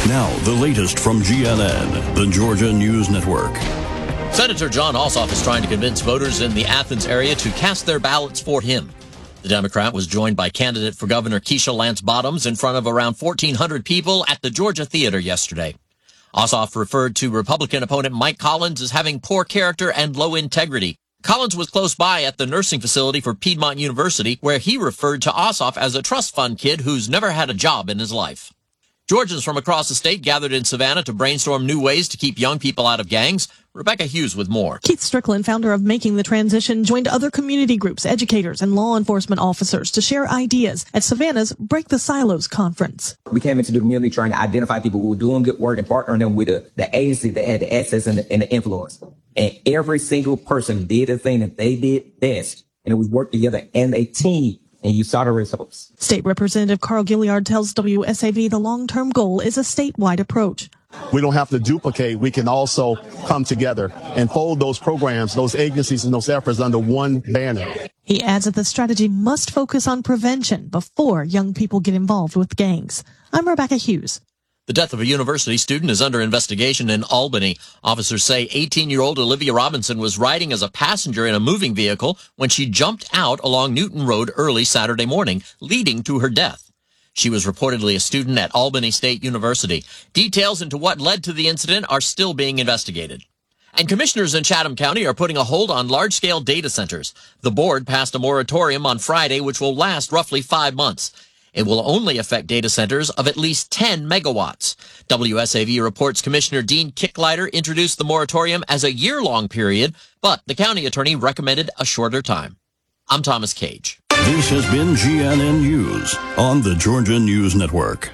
Now, the latest from GNN, the Georgia News Network. Senator Jon Ossoff is trying to convince voters in the Athens area to cast their ballots for him. The Democrat was joined by candidate for governor Keisha Lance Bottoms in front of around 1,400 people at the Georgia Theater yesterday. Ossoff referred to Republican opponent Mike Collins as having poor character and low integrity. Collins was close by at the nursing facility for Piedmont University, where he referred to Ossoff as a trust fund kid who's never had a job in his life. Georgians from across the state gathered in Savannah to brainstorm new ways to keep young people out of gangs. Rebecca Hughes with more. Keith Strickland, founder of Making the Transition, joined other community groups, educators, and law enforcement officers to share ideas at Savannah's Break the Silos conference. We came into the community trying to identify people who were doing good work and partnering them with the agency that had the access and the influence. And every single person did the thing that they did best. And it was work together and a team. And you saw the results. State Representative Carl Gilliard tells WSAV the long-term goal is a statewide approach. We don't have to duplicate. We can also come together and fold those programs, those agencies, and those efforts under one banner. He adds that the strategy must focus on prevention before young people get involved with gangs. I'm Rebecca Hughes. The death of a university student is under investigation in Albany. Officers say 18-year-old Olivia Robinson was riding as a passenger in a moving vehicle when she jumped out along Newton Road early Saturday morning, leading to her death. She was reportedly a student at Albany State University. Details into what led to the incident are still being investigated. And commissioners in Chatham County are putting a hold on large-scale data centers. The board passed a moratorium on Friday, which will last roughly 5 months. It will only affect data centers of at least 10 megawatts. WSAV reports Commissioner Dean Kicklighter introduced the moratorium as a year-long period, but the county attorney recommended a shorter time. I'm Thomas Cage. This has been GNN News on the Georgia News Network.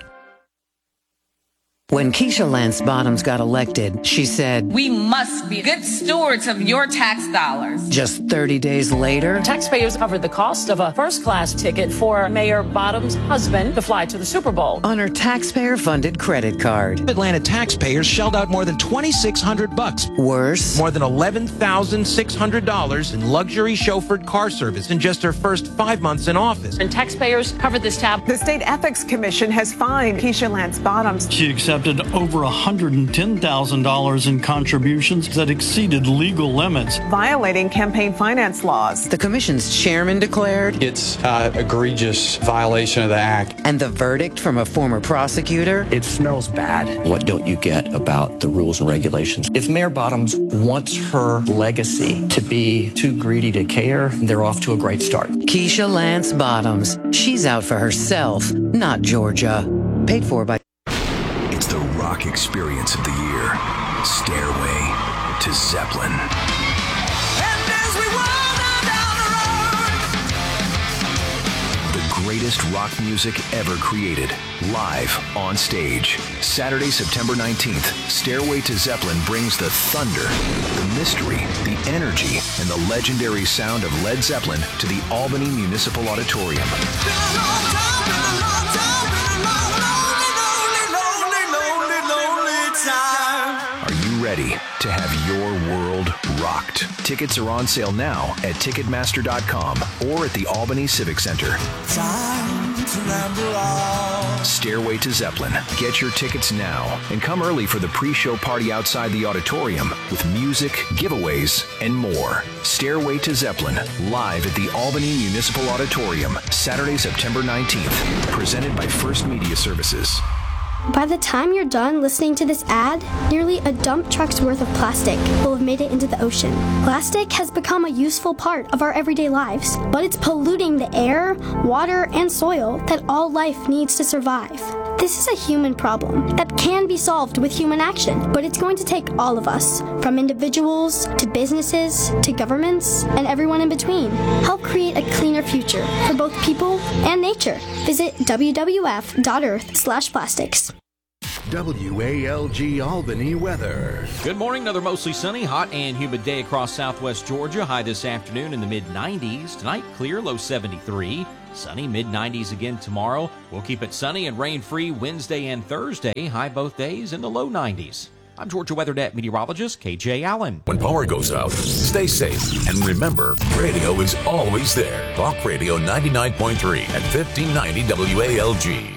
When Keisha Lance Bottoms got elected, she said, "We must be good stewards of your tax dollars." Just 30 days later, taxpayers covered the cost of a first-class ticket for Mayor Bottoms' husband to fly to the Super Bowl on her taxpayer-funded credit card. Atlanta taxpayers shelled out more than $2,600. Worse, more than $11,600 in luxury chauffeured car service in just her first 5 months in office. And taxpayers covered this tab. The State Ethics Commission has fined Keisha Lance Bottoms. She accepted over $110,000 in contributions that exceeded legal limits, violating campaign finance laws. The commission's chairman declared it's an egregious violation of the act. And the verdict from a former prosecutor? It smells bad. What don't you get about the rules and regulations? If Mayor Bottoms wants her legacy to be too greedy to care, they're off to a great start. Keisha Lance Bottoms. She's out for herself, not Georgia. Paid for by... It's the rock experience of the year. Stairway to Zeppelin. And as we roll down the road, the greatest rock music ever created, live on stage. Saturday, September 19th, Stairway to Zeppelin brings the thunder, the mystery, the energy, and the legendary sound of Led Zeppelin to the Albany Municipal Auditorium. Are you ready to have your world rocked? Tickets are on sale now at Ticketmaster.com or at the Albany Civic Center. Stairway to Zeppelin. Get your tickets now and come early for the pre-show party outside the auditorium with music, giveaways, and more. Stairway to Zeppelin, live at the Albany Municipal Auditorium, Saturday, September 19th. Presented by First Media Services. By the time you're done listening to this ad, nearly a dump truck's worth of plastic will have made it into the ocean. Plastic has become a useful part of our everyday lives, but it's polluting the air, water, and soil that all life needs to survive. This is a human problem that can be solved with human action, but it's going to take all of us, from individuals to businesses to governments and everyone in between. Help create a cleaner future for both people and nature. Visit wwf.earth/plastics. WALG Albany weather. Good morning. Another mostly sunny, hot and humid day across southwest Georgia. High this afternoon in the mid-90s. Tonight, clear, low 73. Sunny, mid-90s again tomorrow. We'll keep it sunny and rain-free Wednesday and Thursday. High both days in the low 90s. I'm Georgia WeatherNet meteorologist KJ Allen. When power goes out, stay safe. And remember, radio is always there. Talk Radio 99.3 at 1590 WALG.